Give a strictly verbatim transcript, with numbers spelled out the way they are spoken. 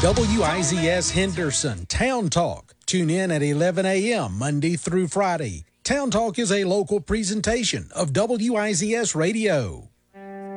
W I Z S Henderson Town Talk. Tune in at eleven a.m. Monday through Friday. Town Talk is a local presentation of W I Z S Radio.